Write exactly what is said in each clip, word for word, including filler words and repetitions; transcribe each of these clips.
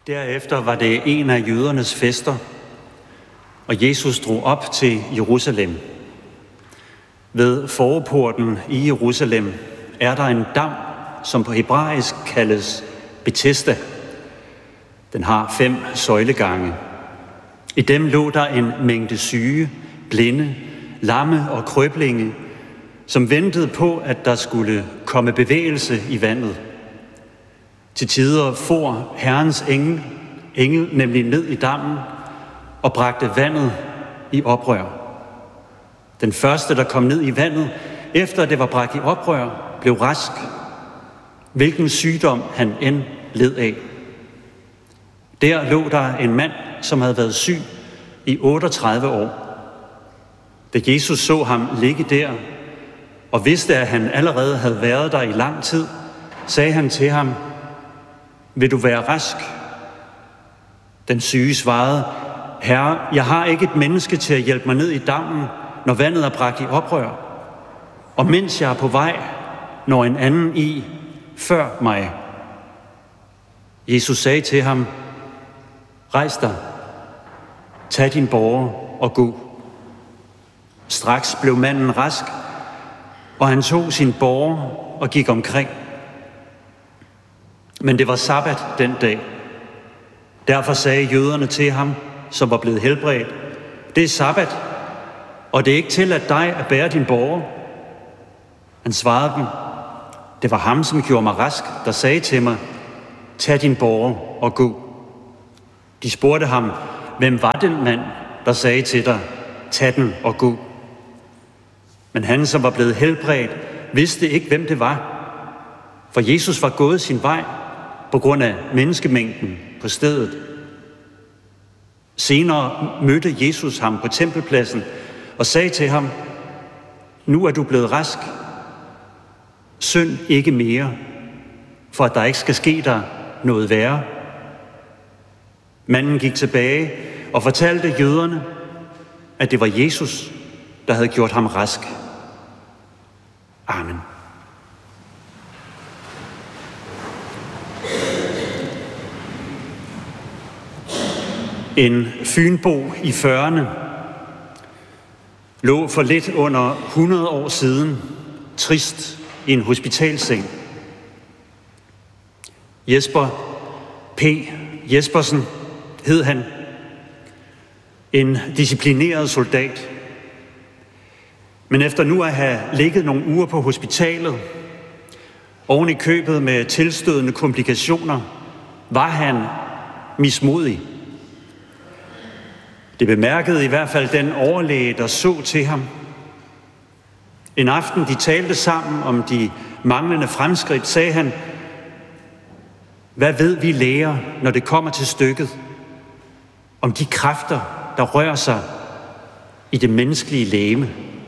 Derefter var det en af jødernes fester, og Jesus drog op til Jerusalem. Ved forporten i Jerusalem er der en dam, som på hebraisk kaldes Betesda. Den har fem søjlegange. I dem lå der en mængde syge, blinde, lamme og krøblinge, som ventede på, at der skulle komme bevægelse i vandet. Til tider for Herrens engel, engel nemlig ned i dammen og bragte vandet i oprør. Den første, der kom ned i vandet, efter det var bragt i oprør, blev rask, hvilken sygdom han end led af. Der lå der en mand, som havde været syg i otteogtredive år. Da Jesus så ham ligge der, og vidste, at han allerede havde været der i lang tid, sagde han til ham: "Vil du være rask?" Den syge svarede: "Herre, jeg har ikke et menneske til at hjælpe mig ned i dammen, når vandet er bragt i oprør. Og mens jeg er på vej, når en anden i før mig." Jesus sagde til ham: "Rejs dig, tag din båre og gå." Straks blev manden rask, og han tog sin båre og gik omkring. Men det var sabbat den dag. Derfor sagde jøderne til ham, som var blevet helbredt: "Det er sabbat, og det er ikke til at dig at bære din båre." Han svarede dem: "Det var ham, som gjorde mig rask, der sagde til mig: Tag din båre og gå." De spurgte ham: "Hvem var den mand, der sagde til dig: Tag den og gå?" Men han, som var blevet helbredt, vidste ikke, hvem det var, for Jesus var gået sin vej på grund af menneskemængden på stedet. Senere mødte Jesus ham på tempelpladsen og sagde til ham: "Nu er du blevet rask. Synd ikke mere, for at der ikke skal ske dig noget værre." Manden gik tilbage og fortalte jøderne, at det var Jesus, der havde gjort ham rask. Amen. En fynbo i fyrrerne lå for lidt under hundrede år siden trist i en hospitalseng. Jesper P. Jespersen hed han. En disciplineret soldat. Men efter nu at have ligget nogle uger på hospitalet, oven i købet med tilstødende komplikationer, var han mismodig. Det bemærkede i hvert fald den overlæge, der så til ham. En aften, de talte sammen om de manglende fremskridt, sagde han: "Hvad ved vi læger, når det kommer til stykket, om de kræfter, der rører sig i det menneskelige legeme?"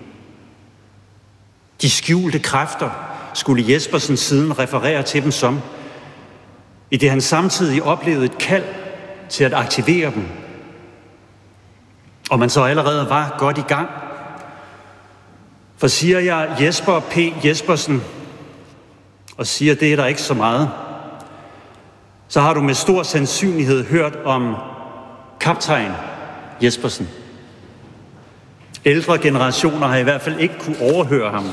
De skjulte kræfter skulle Jespersen siden referere til dem som, i det han samtidig oplevede et kald til at aktivere dem. Og man så allerede var godt i gang. For siger jeg Jesper P. Jespersen, og siger, det er der ikke så meget, så har du med stor sandsynlighed hørt om kaptajn Jespersen. Ældre generationer har i hvert fald ikke kunne overhøre ham.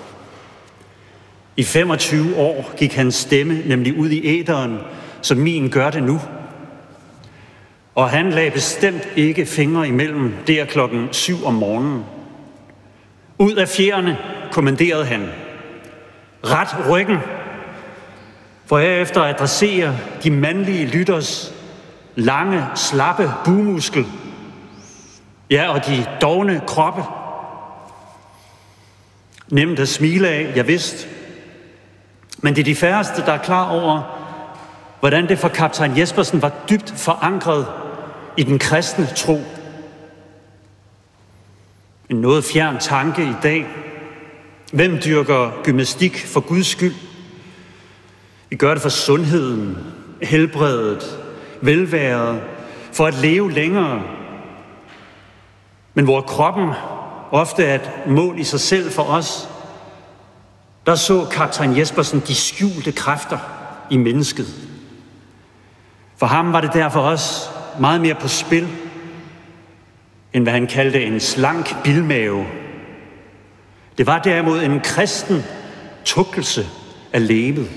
I femogtyve år gik hans stemme nemlig ud i æteren, som min gør det nu. Og han lagde bestemt ikke fingre imellem der klokken syv om morgenen. Ud af fjerne kommanderede han: "Ret ryggen!" For herefter at adressere de mandlige lytters lange, slappe bugmuskel. Ja, og de dovne kroppe. Nemt at smile af, jeg vidste. Men det er de færreste, der er klar over, hvordan det for kaptajn Jespersen var dybt forankret i den kristne tro. En noget fjern tanke i dag. Hvem dyrker gymnastik for Guds skyld? Vi gør det for sundheden, helbredet, velværet, for at leve længere. Men hvor kroppen ofte er et mål i sig selv for os, der så kaptajn Jespersen de skjulte kræfter i mennesket. For ham var det derfor også meget mere på spil, end hvad han kaldte en slank bilmave. Det var derimod en kristen tukkelse af legemet.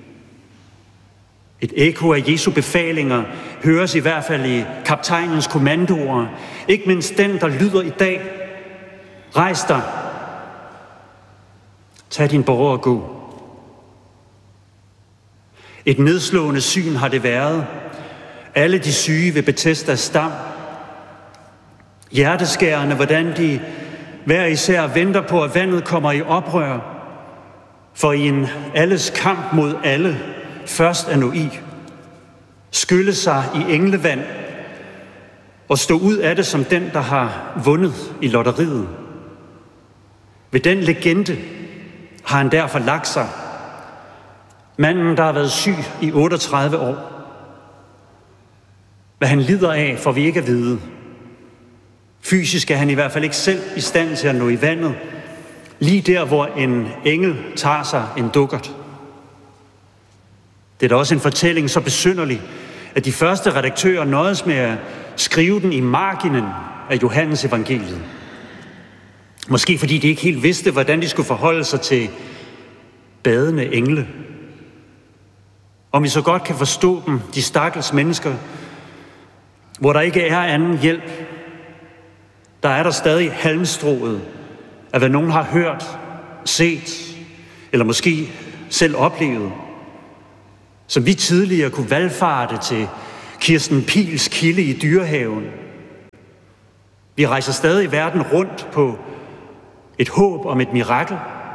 Et ekko af Jesu befalinger høres i hvert fald i kaptajnens kommandoer. Ikke mindst den, der lyder i dag: rejs dig, tag din borger og gå. Et nedslående syn har det været. Alle de syge ved Betesdas dam. Hjerteskærende, hvordan de hver især venter på, at vandet kommer i oprør, for i en alles kamp mod alle først at nå i, skylle sig i englevand og stå ud af det som den, der har vundet i lotteriet. Ved den legende har han derfor lagt sig. Manden, der har været syg i otteogtredive år. Hvad han lider af, får vi ikke at vide. Fysisk er han i hvert fald ikke selv i stand til at nå i vandet, lige der, hvor en engel tager sig en dukkert. Det er da også en fortælling så besynderlig, at de første redaktører nøjes med at skrive den i marginen af Johannes evangeliet. Måske fordi de ikke helt vidste, hvordan de skulle forholde sig til badende engle. Om vi så godt kan forstå dem, de stakkels mennesker, hvor der ikke er anden hjælp, der er der stadig halmstrået af, hvad nogen har hørt, set, eller måske selv oplevet, som vi tidligere kunne valfarte til Kirsten Pils kilde i Dyrehaven. Vi rejser stadig verden rundt på et håb om et mirakel.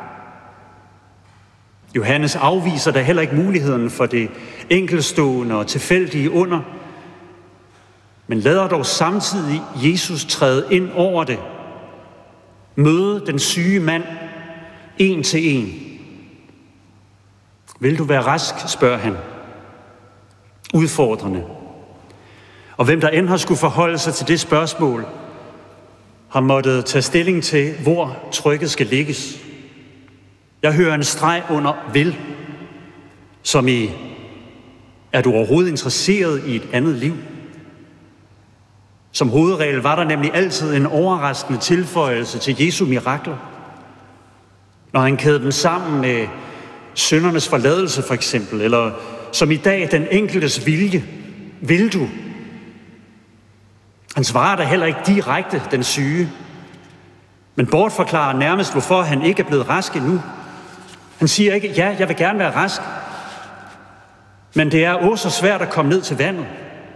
Johannes afviser da heller ikke muligheden for det enkeltstående og tilfældige under, men lader dog samtidig Jesus træde ind over det, møde den syge mand en til en. Vil du være rask, spørger han. Udfordrende. Og hvem der end har skulle forholde sig til det spørgsmål, har måttet tage stilling til, hvor trykket skal lægges. Jeg hører en streg under vil, som i, er du overhovedet interesseret i et andet liv? Som hovedregel var der nemlig altid en overraskende tilføjelse til Jesu mirakler. Når han kædede dem sammen med syndernes forladelse for eksempel, eller som i dag den enkeltes vilje. Vil du? Han svarer da heller ikke direkte den syge, men bortforklarer nærmest, hvorfor han ikke er blevet rask endnu. Han siger ikke, ja, jeg vil gerne være rask, men det er også så svært at komme ned til vandet.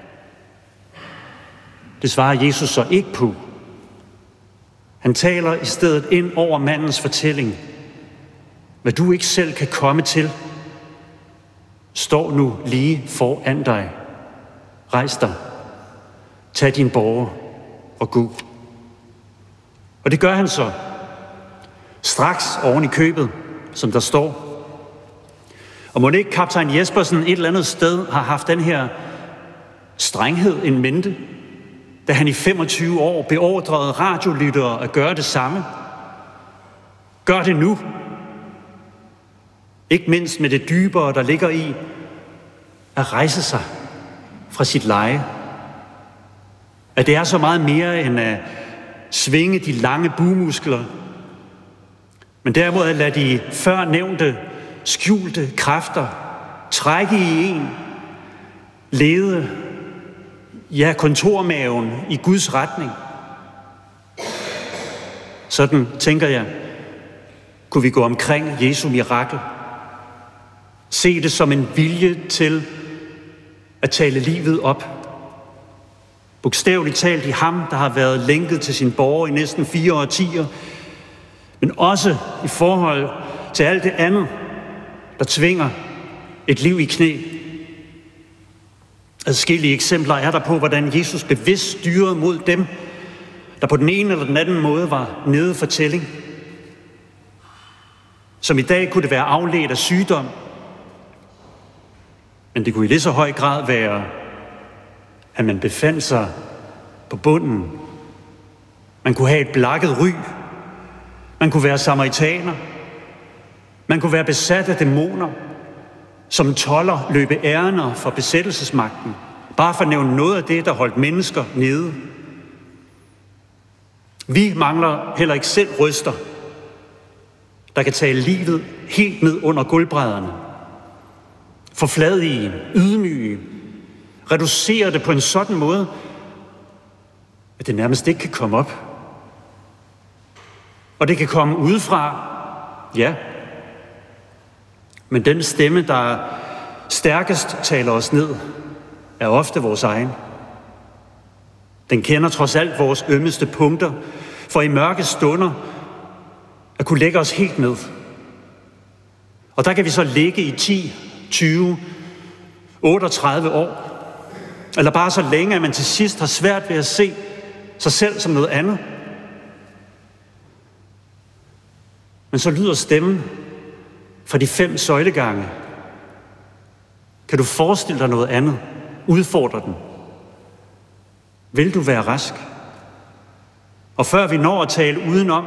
Det svarer Jesus så ikke på. Han taler i stedet ind over mandens fortælling. Hvad du ikke selv kan komme til, står nu lige foran dig. Rejs dig. Tag din borger og gå. Og det gør han så. Straks oven i købet, som der står. Og må det ikke kaptajn Jespersen et eller andet sted har haft den her strenghed in mente, da han i femogtyve år beordrede radiolyttere at gøre det samme. Gør det nu. Ikke mindst med det dybere, der ligger i at rejse sig fra sit leje. At det er så meget mere end at svinge de lange bugmuskler, men derimod at lade de før nævnte skjulte kræfter trække i en, lede, ja, kontormaven i Guds retning. Sådan, tænker jeg, kunne vi gå omkring Jesu mirakel. Se det som en vilje til at tale livet op. Bogstaveligt talt i ham, der har været lænket til sin borger i næsten fire årtier, men også i forhold til alt det andet, der tvinger et liv i knæ. Adskillige eksempler er der på, hvordan Jesus bevidst styrede mod dem, der på den ene eller den anden måde var nede for tælling. Som i dag kunne det være afledt af sygdom, men det kunne i lige så høj grad være, at man befandt sig på bunden. Man kunne have et blakket ry. Man kunne være samaritaner. Man kunne være besat af dæmoner, som toller løbe ærender for besættelsesmagten. Bare for at nævne noget af det, der holdt mennesker nede. Vi mangler heller ikke selv røster, der kan tale livet helt ned under gulvbrædderne. Forfladige, ydmyge, reducere det på en sådan måde, at det nærmest ikke kan komme op. Og det kan komme udefra, ja. Men den stemme, der stærkest taler os ned, er ofte vores egen. Den kender trods alt vores ømmeste punkter, for i mørke stunder at kunne lægge os helt ned. Og der kan vi så ligge i ti, tyve, otteogtredive år, eller bare så længe, at man til sidst har svært ved at se sig selv som noget andet. Men så lyder stemmen fra de fem søjlegange. Kan du forestille dig noget andet? Udfordre den. Vil du være rask? Og før vi når at tale udenom,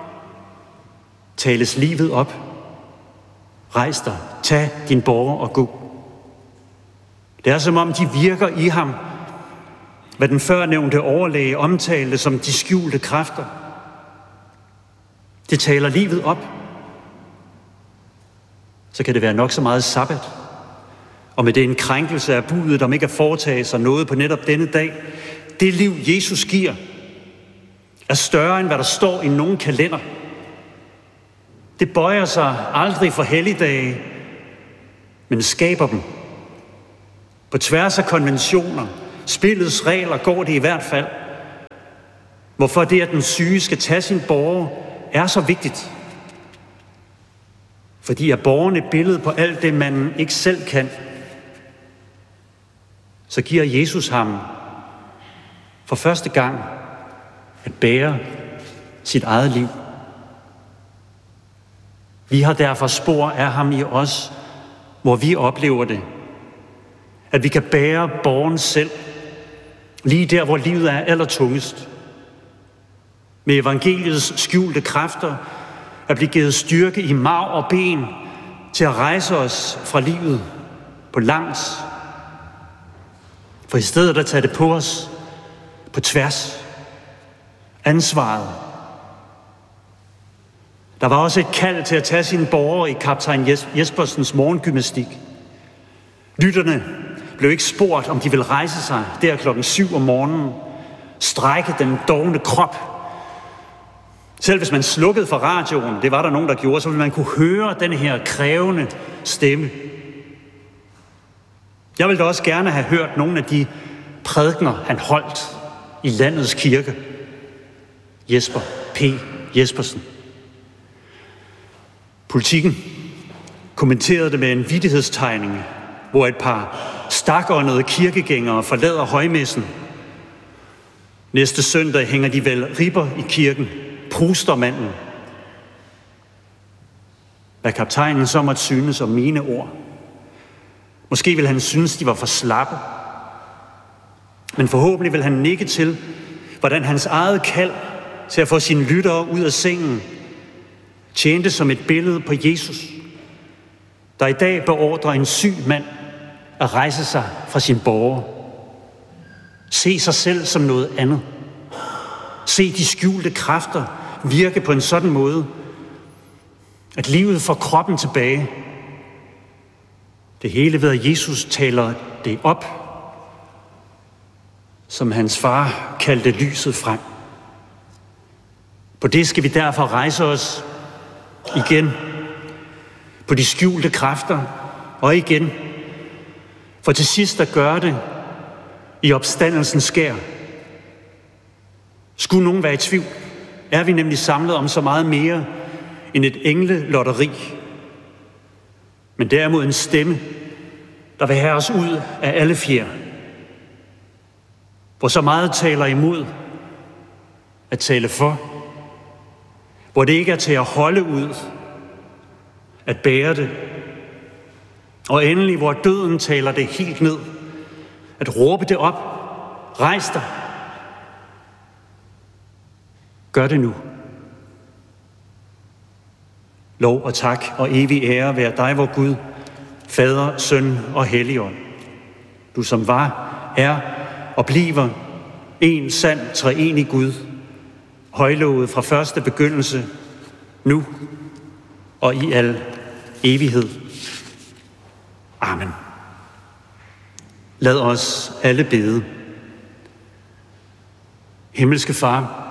tales livet op. Rejs dig, tag din borger og gå. Det er som om de virker i ham, hvad den førnævnte overlæge omtalte som de skjulte kræfter. Det taler livet op. Så kan det være nok så meget sabbat. Og med det en krænkelse af budet, om ikke at foretage sig noget på netop denne dag. Det liv, Jesus giver, er større end hvad der står i nogen kalender. Det bøjer sig aldrig for helligdage, men skaber dem. På tværs af konventioner, spillets regler går det i hvert fald. Hvorfor det, at den syge skal tage sin borger, er så vigtigt. Fordi er borgeren et billede på alt det, man ikke selv kan, så giver Jesus ham for første gang at bære sit eget liv. Vi har derfor spor af ham i os, hvor vi oplever det. At vi kan bære borgeren selv, lige der, hvor livet er allertungest. Med evangeliets skjulte kræfter at blive givet styrke i marv og ben til at rejse os fra livet på langs. For i stedet at tage det på os på tværs. Ansvaret. Der var også et kald til at tage sine borgere i kaptajn Jespersens morgengymnastik. Lytterne blev ikke spurgt, om de ville rejse sig der klokken syv om morgenen, strække den dovne krop. Selv hvis man slukkede for radioen, det var der nogen, der gjorde, så ville man kunne høre den her krævende stemme. Jeg ville da også gerne have hørt nogle af de prædikener, han holdt i landets kirke. Jesper P. Jespersen. Politikken kommenterede det med en vittighedstegning, hvor et par stakåndede kirkegængere forlader højmessen. Næste søndag hænger de vel ribber i kirken, prustermanden. Hvad kaptajnen så måtte synes om mine ord. Måske vil han synes, de var for slappe. Men forhåbentlig vil han nikke til, hvordan hans eget kald til at få sine lyttere ud af sengen tjente som et billede på Jesus, der i dag beordrer en syg mand at rejse sig fra sin borger. Se sig selv som noget andet. Se de skjulte kræfter virke på en sådan måde, at livet får kroppen tilbage. Det hele ved, at Jesus taler det op, som hans far kaldte lyset frem. På det skal vi derfor rejse os igen, på de skjulte kræfter, og igen, for til sidst at gøre det i opstandelsens skær. Skulle nogen være i tvivl, er vi nemlig samlet om så meget mere end et englelotteri, men derimod en stemme, der vil have os ud af alle fjer, hvor så meget taler imod at tale for, hvor det ikke er til at holde ud, at bære det, og endelig, hvor døden taler det helt ned, at råbe det op, rejs dig, gør det nu. Lov og tak og evig ære være dig, vor Gud, Fader, Søn og Helligånd. Du som var, er og bliver en sand treenig Gud, højlovet fra første begyndelse, nu og i al evighed. Amen. Lad os alle bede. Himmelske Far,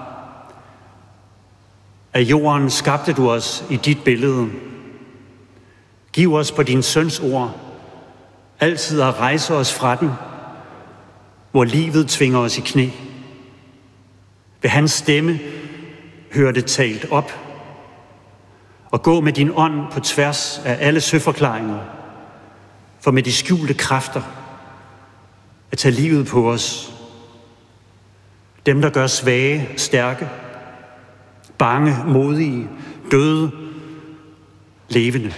af jorden skabte du os i dit billede. Giv os på din søns ord altid at rejse os fra den, hvor livet tvinger os i knæ. Ved hans stemme hør det talt op, og gå med din ånd på tværs af alle søforklaringer, for med de skjulte kræfter at tage livet på os. Dem, der gør svage, stærke, bange, modige, døde, levende.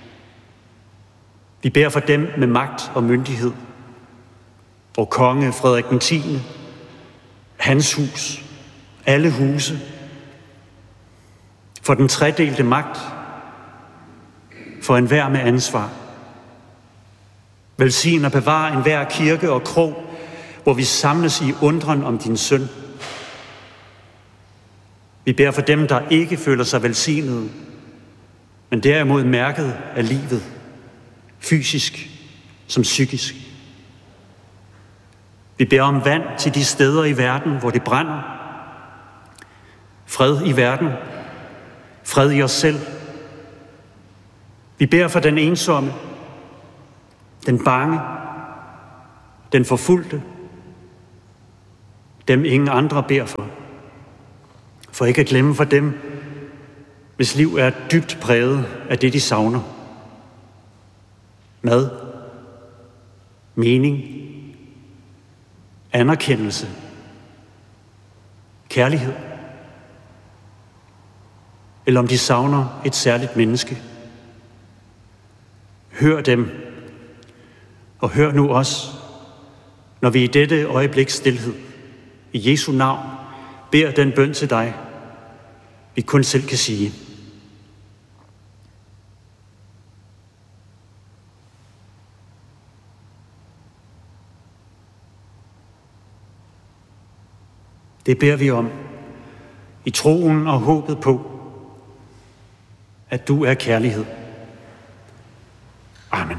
Vi beder for dem med magt og myndighed, og konge Frederik den tiende, hans hus, alle huse, for den tredelte magt, for enhver med ansvar. Velsign og bevar enhver kirke og krog, hvor vi samles i undren om din søn. Vi beder for dem, der ikke føler sig velsignede, men derimod mærket af livet, fysisk som psykisk. Vi beder om vand til de steder i verden, hvor det brænder. Fred i verden. Fred i os selv. Vi beder for den ensomme, den bange, den forfulgte, dem ingen andre beder for. For ikke at glemme for dem, hvis liv er dybt præget af det, de savner. Mad, mening, anerkendelse, kærlighed. Eller om de savner et særligt menneske. Hør dem, og hør nu os, når vi i dette øjeblik stilhed, i Jesu navn, beder den bøn til dig, vi kun selv kan sige. Det beder vi om, i troen og håbet på, at du er kærlighed. Amen.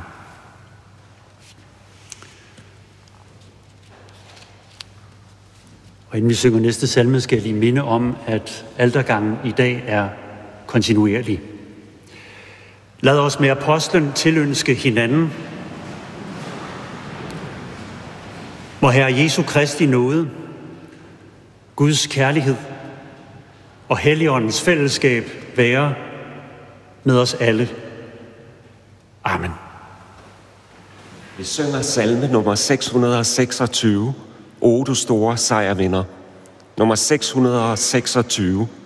Og inden vi synger næste salme, skal jeg lige minde om, at altergangen i dag er kontinuerlig. Lad os med apostlen tilønske hinanden. Må Herre Jesu Kristi nåde, Guds kærlighed og Helligåndens fællesskab være med os alle. Amen. Vi synger salme nummer seks hundrede og seksogtyve. O du store sejrvinder. Nummer seks hundrede og seksogtyve.